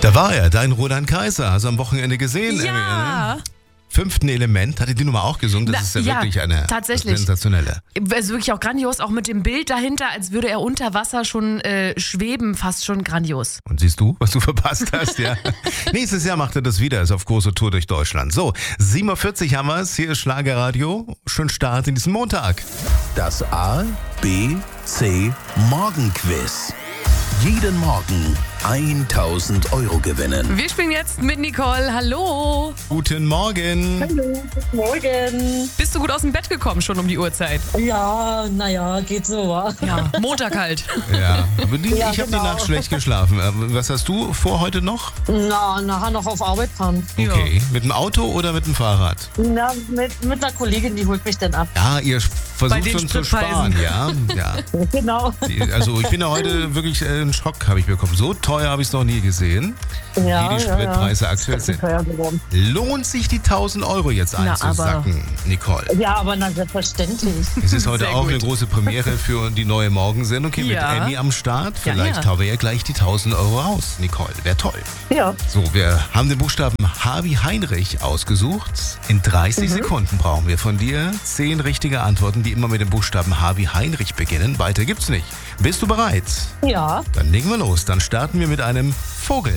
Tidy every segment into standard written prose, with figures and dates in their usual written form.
Da war er, dein Roland Kaiser. Hast du am Wochenende gesehen? Ja. Fünften Element, hatte die Nummer auch gesungen? Das ist ja wirklich eine tatsächlich. sensationelle. Es ist wirklich auch grandios, auch mit dem Bild dahinter, als würde er unter Wasser schon schweben, fast schon grandios. Und siehst du, was du verpasst hast? Ja. Nächstes Jahr macht er das wieder, ist auf große Tour durch Deutschland. So, 7.40 Uhr haben wir es, hier ist Schlagerradio. Schönen Start in diesen Montag. Das A, B, C Morgenquiz. Jeden Morgen 1.000 € gewinnen. Wir spielen jetzt mit Nicole. Hallo. Guten Morgen. Hallo, guten Morgen. Bist du gut aus dem Bett gekommen schon um die Uhrzeit? Ja, naja, geht so, wa? Ja, Montag halt. Ja, aber ich habe die genau. Nacht schlecht geschlafen. Was hast du vor heute noch? Na, nachher noch auf Arbeit fahren. Okay, mit dem Auto oder mit dem Fahrrad? Na, mit einer Kollegin, die holt mich dann ab. Ja, ihr Bei versucht den schon zu sparen, Spritpreisen. ja. Genau. Also ich bin ja heute wirklich einen Schock habe ich bekommen. So teuer habe ich es noch nie gesehen, Ja, wie die Spritpreise aktuell Das ist sind. teuer geworden. Lohnt sich die 1.000 € jetzt Na, einzusacken, Nicole? Ja, aber na, selbstverständlich. Es ist heute Sehr auch gut. eine große Premiere für die neue Morgensendung. Okay, Ja. mit Annie am Start. Ja, Vielleicht ja. hauen wir ja gleich die 1.000 € raus, Nicole. Wäre toll. Ja. So, wir haben den Buchstaben H wie Heinrich ausgesucht. In 30 Sekunden brauchen wir von dir 10 richtige Antworten, die immer mit dem Buchstaben H wie Heinrich beginnen. Weiter gibt's nicht. Bist du bereit? Ja. Dann legen wir los. Dann starten wir mit einem Vogel.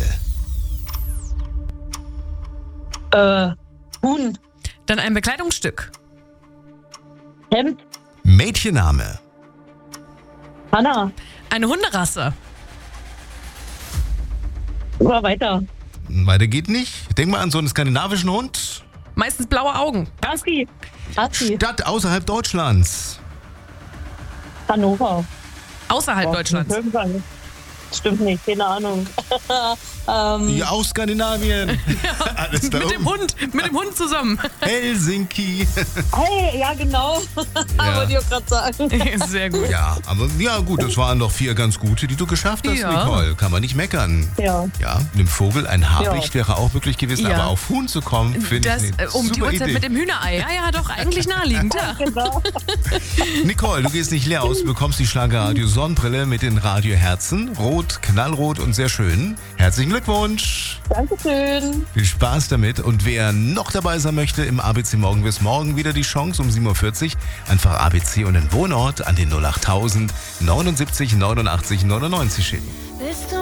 Huhn. Dann ein Bekleidungsstück. Hemd. Mädchenname. Hanna. Eine Hunderasse. Mal weiter. Weiter geht nicht. Denk mal an so einen skandinavischen Hund. Meistens blaue Augen. Husky. Husky. Stadt außerhalb Deutschlands. Hannover. Außerhalb Deutschlands. Stimmt nicht, keine Ahnung. Ja, auch Skandinavien. Alles da Mit dem Hund zusammen. Helsinki. Hey, ja genau. Wollte ich auch gerade sagen. Sehr gut. Ja, aber ja gut, das waren doch 4 ganz gute, die du geschafft hast, Ja. Nicole. Kann man nicht meckern. Ja. Ja, mit dem Vogel ein Habicht wäre auch möglich gewesen, Ja. aber auf Huhn zu kommen, finde ich eine Um die super Uhrzeit Idee. mit dem Hühnerei. Ja, doch, eigentlich naheliegend. Ja. Genau. Nicole, du gehst nicht leer aus, du bekommst die Schlagerradio Sonnenbrille mit den Radioherzen. Rot, knallrot und sehr schön. Herzlichen Glückwunsch. Dankeschön. Viel Spaß damit. Und wer noch dabei sein möchte im ABC Morgenquiz, morgen wieder die Chance um 7.40 Uhr. Einfach ABC und den Wohnort an den 08000 79 89 99 schicken. Bist du